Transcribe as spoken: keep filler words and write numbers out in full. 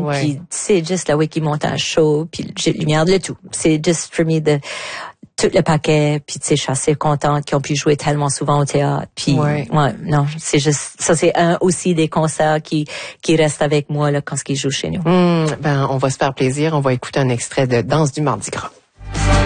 ouais. Puis c'est juste là où ils montent un show, puis j'ai lumière, le tout. C'est just for me de tout le paquet, puis tu sais, je suis assez contente qu'ils ont pu jouer tellement souvent au théâtre. Puis ouais. ouais, non, c'est juste ça, c'est un aussi des concerts qui qui restent avec moi là quand ils jouent chez nous. Mmh, ben on va se faire plaisir, on va écouter un extrait de Danse du Mardi Gras.